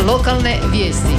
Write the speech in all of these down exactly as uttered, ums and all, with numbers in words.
Lokalne vijesti.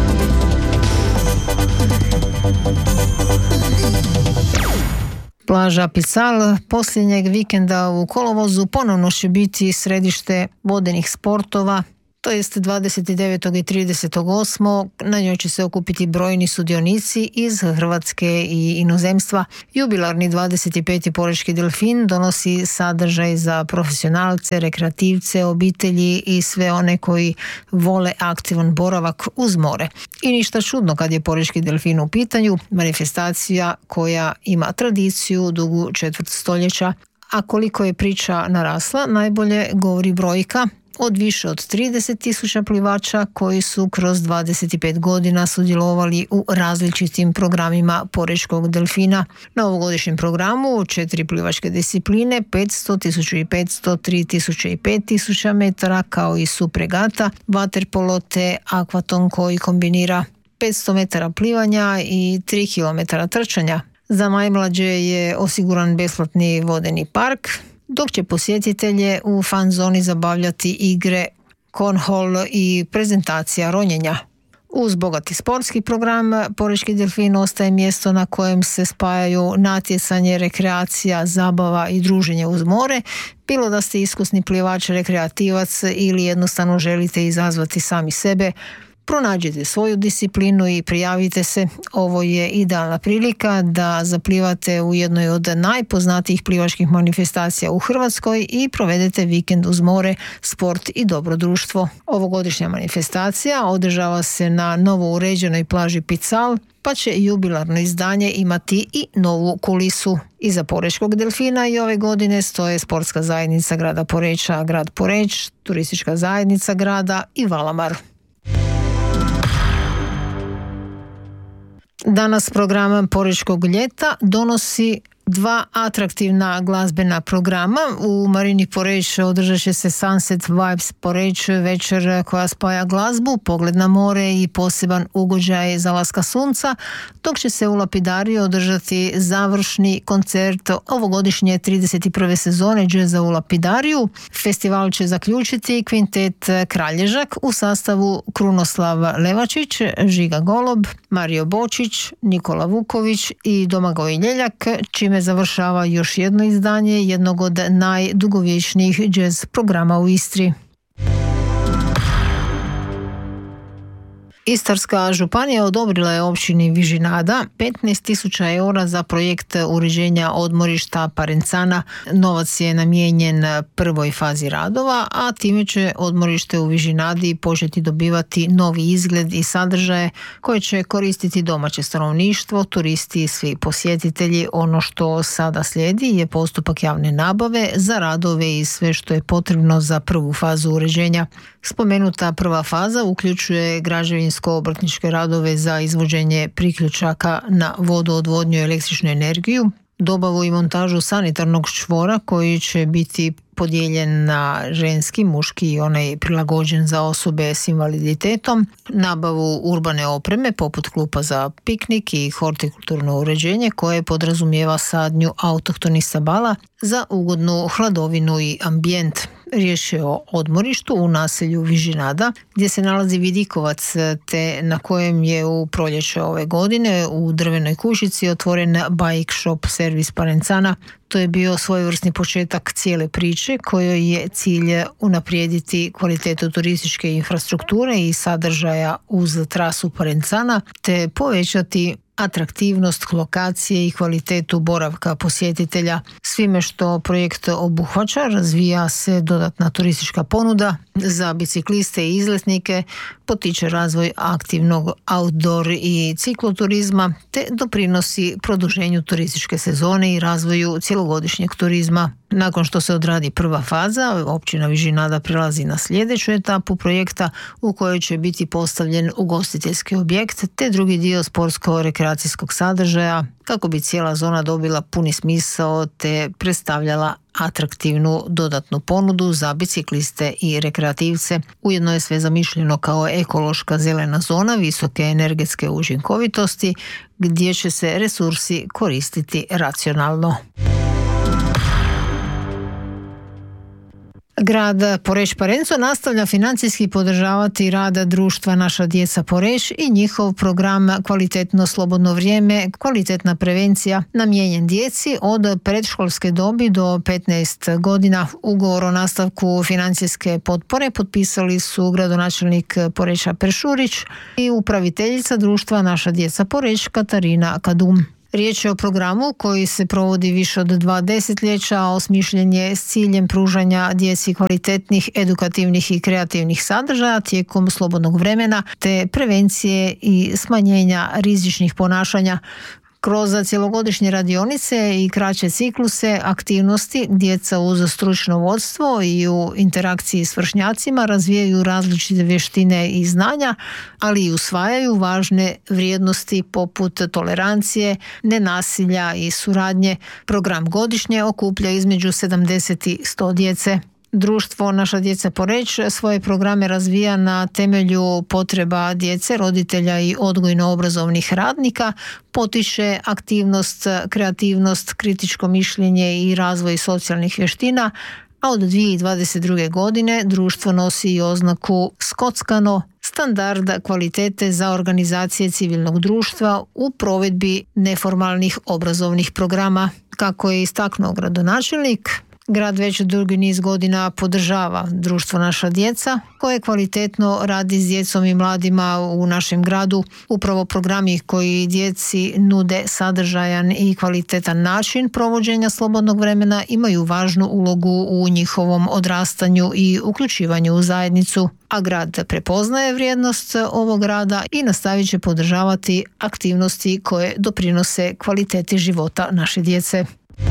Plaža Pical posljednjeg vikenda u kolovozu ponovno će biti središte vodenih sportova, to jest dvadeset devetog i trideset osmog Na njoj će se okupiti brojni sudionici iz Hrvatske i inozemstva. Jubilarni dvadeset peti Porečki delfin donosi sadržaj za profesionalce, rekreativce, obitelji i sve one koji vole aktivan boravak uz more. I ništa čudno kad je Porečki delfin u pitanju, manifestacija koja ima tradiciju dugu četvrt stoljeća. A koliko je priča narasla, najbolje govori brojka od više od trideset tisuća plivača koji su kroz dvadeset pet godina sudjelovali u različitim programima Porečkog delfina. Na ovogodišnjem programu četiri plivačke discipline, petsto, tisuću petsto, tri tisuće i pet tisuća metara, kao i supregata, vaterpolo te akvaton koji kombinira petsto metara plivanja i tri kilometra trčanja. Za najmlađe je osiguran besplatni vodeni park, dok će posjetitelje u fan zoni zabavljati igre, cornhole i prezentacija ronjenja. Uz bogati sportski program, Porečki delfin ostaje mjesto na kojem se spajaju natjecanje, rekreacija, zabava i druženje uz more, bilo da ste iskusni plivač, rekreativac ili jednostavno želite izazvati sami sebe. Pronađite svoju disciplinu i prijavite se. Ovo je idealna prilika da zaplivate u jednoj od najpoznatijih plivačkih manifestacija u Hrvatskoj i provedete vikend uz more, sport i dobro društvo. Ovogodišnja manifestacija održava se na novo uređenoj plaži Pical, pa će jubilarno izdanje imati i novu kulisu. Iza Porečkog delfina i ove godine stoje sportska zajednica grada Poreča, grad Poreč, turistička zajednica grada i Valamar. Danas program Porečkog ljeta donosi dva atraktivna glazbena programa. U Marini Poreč održat će se Sunset Vibes Poreč, večer koja spaja glazbu, pogled na more i poseban ugođaj zalaska sunca, dok će se u Lapidariju održati završni koncert ovogodišnje trideset prve sezone džeza u Lapidariju. Festival će zaključiti kvintet Kralježak u sastavu Krunoslav Levačić, Žiga Golob, Mario Bočić, Nikola Vuković i Domagoj Ljeljak, čime završava još jedno izdanje jednog od najdugovječnijih džez programa u Istri. Istarska županija odobrila je općini Vižinada petnaest tisuća eura za projekt uređenja odmorišta Parencana. Novac je namijenjen prvoj fazi radova, a time će odmorište u Vižinadi početi dobivati novi izgled i sadržaje koje će koristiti domaće stanovništvo, turisti i svi posjetitelji. Ono što sada slijedi je postupak javne nabave za radove i sve što je potrebno za prvu fazu uređenja. Spomenuta prva faza uključuje građevinsko-obrtničke radove za izvođenje priključaka na vodoodvodnju i električnu energiju, dobavu i montažu sanitarnog čvora koji će biti podijeljen na ženski, muški i onaj prilagođen za osobe s invaliditetom, nabavu urbane opreme poput klupa za piknik i hortikulturno uređenje koje podrazumijeva sadnju autohtonih stabala za ugodnu hladovinu i ambijent. Riječ je o odmorištu u naselju Vižinada gdje se nalazi vidikovac te na kojem je u proljeće ove godine u drvenoj kućici otvoren bike shop servis Parencana. To je bio svojevrsni početak cijele priče kojoj je cilj unaprijediti kvalitetu turističke infrastrukture i sadržaja uz trasu Parencana te povećati atraktivnost lokacije i kvalitetu boravka posjetitelja. Svime što projekt obuhvaća, razvija se dodatna turistička ponuda za bicikliste i izletnike, potiče razvoj aktivnog outdoor i cikloturizma te doprinosi produženju turističke sezone i razvoju cjelogodišnjeg turizma. Nakon što se odradi prva faza, općina Vižinada prelazi na sljedeću etapu projekta u kojoj će biti postavljen ugostiteljski objekt te drugi dio sportsko-rekreacijskog sadržaja kako bi cijela zona dobila puni smisao te predstavljala atraktivnu dodatnu ponudu za bicikliste i rekreativce. Ujedno je sve zamišljeno kao ekološka zelena zona visoke energetske učinkovitosti gdje će se resursi koristiti racionalno. Grad Poreč-Parenco nastavlja financijski podržavati rad društva Naša djeca Poreč i njihov program Kvalitetno slobodno vrijeme, kvalitetna prevencija namijenjen djeci od predškolske dobi do petnaest godina. Ugovor o nastavku financijske potpore potpisali su gradonačelnik Poreča Peršurić i upraviteljica društva Naša djeca Poreč Katarina Kadum. Riječ je o programu koji se provodi više od dva desetljeća, a osmišljen je s ciljem pružanja djeci kvalitetnih, edukativnih i kreativnih sadržaja tijekom slobodnog vremena te prevencije i smanjenja rizičnih ponašanja. Kroz cjelogodišnje radionice i kraće cikluse aktivnosti djeca uz stručno vodstvo i u interakciji s vršnjacima razvijaju različite vještine i znanja, ali i usvajaju važne vrijednosti poput tolerancije, nenasilja i suradnje. Program godišnje okuplja između sedamdeset i sto djece. Društvo Naša djeca Poreč svoje programe razvija na temelju potreba djece, roditelja i odgojno-obrazovnih radnika, potiče aktivnost, kreativnost, kritičko mišljenje i razvoj socijalnih vještina, a od dvije tisuće dvadeset druge. godine društvo nosi i oznaku Skockano, standard kvalitete za organizacije civilnog društva u provedbi neformalnih obrazovnih programa. Kako je istaknuo gradonačelnik, grad već dugi niz godina podržava društvo Naša djeca koje kvalitetno radi s djecom i mladima u našem gradu. Upravo programi koji djeci nude sadržajan i kvalitetan način provođenja slobodnog vremena imaju važnu ulogu u njihovom odrastanju i uključivanju u zajednicu. A grad prepoznaje vrijednost ovog rada i nastavit će podržavati aktivnosti koje doprinose kvaliteti života naše djece.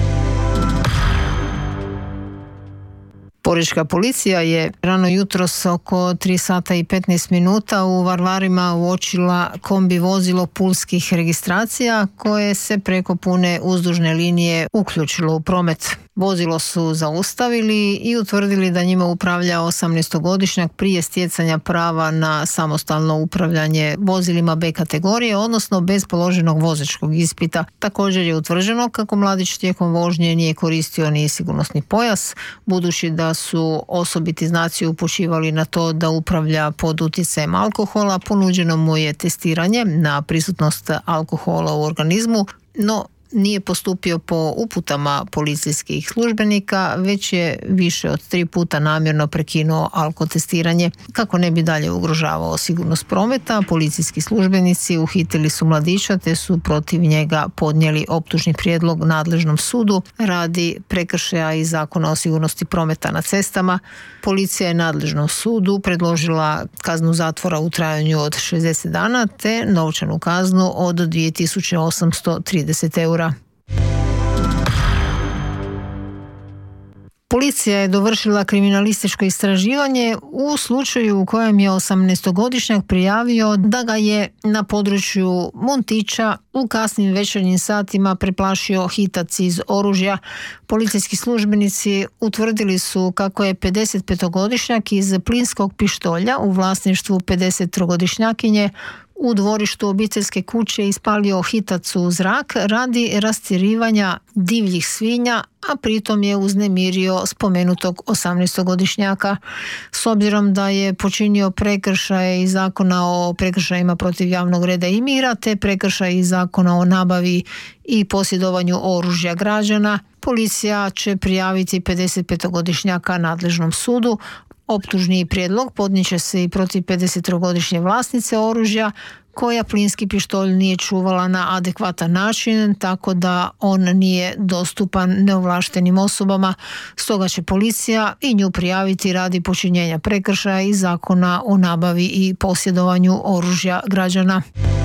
Porečka policija je rano jutros oko tri sata i petnaest minuta u Varvarima uočila kombi vozilo pulskih registracija koje se preko pune uzdužne linije uključilo u promet. Vozilo su zaustavili i utvrdili da njima upravlja osamnaestogodišnjak prije stjecanja prava na samostalno upravljanje vozilima B kategorije, odnosno bez položenog vozačkog ispita. Također je utvrđeno kako mladić tijekom vožnje nije koristio ni sigurnosni pojas, budući da su osobiti znaci upućivali na to da upravlja pod utjecajem alkohola. Ponuđeno mu je testiranje na prisutnost alkohola u organizmu, no nije postupio po uputama policijskih službenika, već je više od tri puta namjerno prekinuo alkotestiranje. Kako ne bi dalje ugrožavao sigurnost prometa, policijski službenici uhitili su mladića te su protiv njega podnijeli optužni prijedlog nadležnom sudu radi prekršaja iz Zakona o sigurnosti prometa na cestama. Policija je nadležnom sudu predložila kaznu zatvora u trajanju od šezdeset dana te novčanu kaznu od dvije tisuće osamsto trideset eura. Policija je dovršila kriminalističko istraživanje u slučaju u kojem je osamnaestogodišnjak prijavio da ga je na području Montića u kasnim večernjim satima preplašio hitac iz oružja. Policijski službenici utvrdili su kako je pedesetpetogodišnjak iz plinskog pištolja u vlasništvu pedesettrogodišnjakinje u dvorištu obiteljske kuće ispalio hitac u zrak radi rastjerivanja divljih svinja, a pritom je uznemirio spomenutog osamnaestogodišnjaka. S obzirom da je počinio prekršaje iz Zakona o prekršajima protiv javnog reda i mira te prekršaj iz Zakona o nabavi i posjedovanju oružja građana, policija će prijaviti pedesetpetogodišnjaka nadležnom sudu. Optužni prijedlog podnijet će se i protiv pedesettrogodišnje vlasnice oružja koja plinski pištolj nije čuvala na adekvatan način, tako da on nije dostupan neovlaštenim osobama. Stoga će policija i nju prijaviti radi počinjenja prekršaja iz Zakona o nabavi i posjedovanju oružja građana.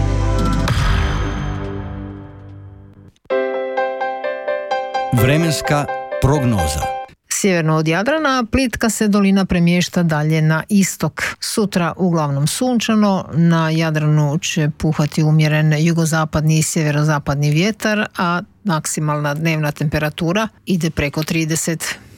Vremenska prognoza. Sjeverno od Jadrana plitka se dolina premješta dalje na istok. Sutra uglavnom sunčano, na Jadranu će puhati umjeren jugozapadni i sjeverozapadni vjetar, a maksimalna dnevna temperatura ide preko trideset.